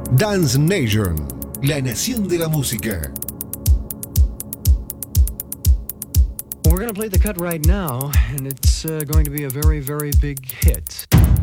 Dance Nation, la nación de la música. We're going to play the cut right now, and it's going to be a very, very big hit.